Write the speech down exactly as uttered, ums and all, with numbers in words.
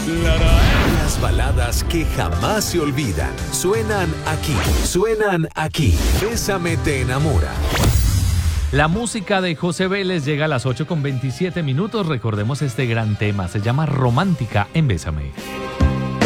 Las baladas que jamás se olvidan suenan aquí, suenan aquí. Bésame te enamora. La música de José Vélez llega a las ocho con veintisiete minutos. Recordemos este gran tema, se llama Romántica en Bésame.